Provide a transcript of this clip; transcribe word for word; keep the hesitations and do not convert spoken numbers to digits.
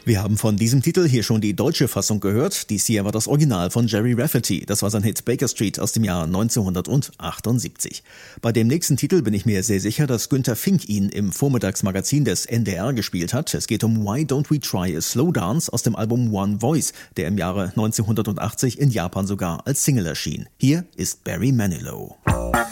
Wir haben von diesem Titel hier schon die deutsche Fassung gehört. Dies hier war das Original von Gerry Rafferty. Das war sein Hit Baker Street aus dem Jahr neunzehnhundertachtundsiebzig. Bei dem nächsten Titel bin ich mir sehr sicher, dass Günter Fink ihn im Vormittagsmagazin des N D R gespielt hat. Es geht um Why Don't We Try a Slow Dance aus dem Album One Voice, der im Jahre neunzehnhundertachtzig in Japan sogar als Single erschien. Hier ist Barry Manilow.